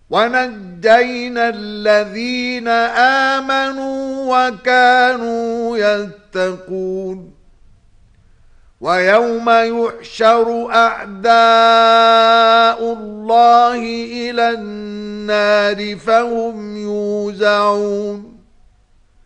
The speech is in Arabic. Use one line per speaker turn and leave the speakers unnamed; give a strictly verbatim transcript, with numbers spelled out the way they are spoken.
ونجينا الذين آمنوا وكانوا يتقون ويوم يحشر أعداء الله إلى النار فهم يوزعون